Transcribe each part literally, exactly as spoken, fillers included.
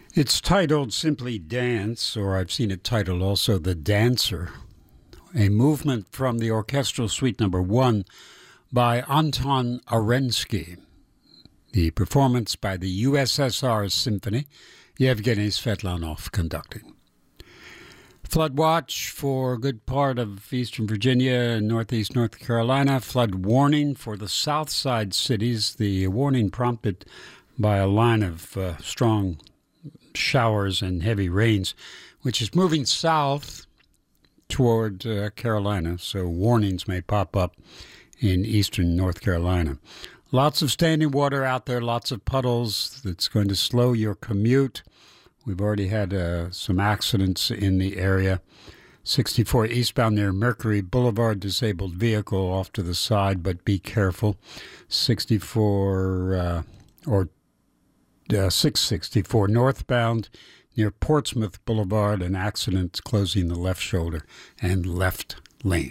It's titled simply Dance, or I've seen it titled also The Dancer, a movement from the Orchestral Suite Number One by Anton Arensky. The performance by the U S S R Symphony, Yevgeny Svetlanov conducting. Flood watch for a good part of eastern Virginia and northeast North Carolina. Flood warning for the south side cities. The warning prompted by a line of uh, strong showers and heavy rains, which is moving south toward uh, Carolina. So warnings may pop up in eastern North Carolina. Lots of standing water out there, lots of puddles. That's going to slow your commute. We've already had uh, some accidents in the area. sixty-four eastbound near Mercury Boulevard, disabled vehicle off to the side, but be careful. sixty-four uh, or uh, six sixty-four northbound near Portsmouth Boulevard, an accident closing the left shoulder and left lane.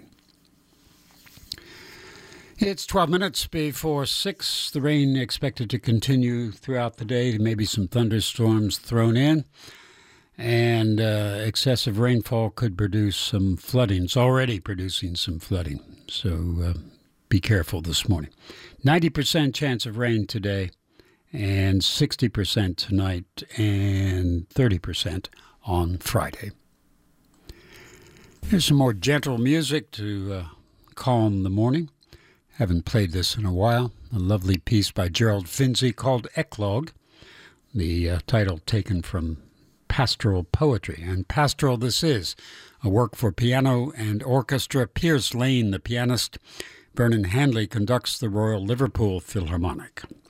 It's twelve minutes before six. The rain expected to continue throughout the day. Maybe some thunderstorms thrown in. And uh, excessive rainfall could produce some flooding. It's already producing some flooding. So uh, be careful this morning. ninety percent chance of rain today, and sixty percent tonight, and thirty percent on Friday. Here's some more gentle music to uh, calm the morning. Haven't played this in a while. A lovely piece by Gerald Finzi called Eclogue, the uh, title taken from pastoral poetry. And pastoral this is, a work for piano and orchestra. Piers Lane, the pianist. Vernon Handley conducts the Royal Liverpool Philharmonic.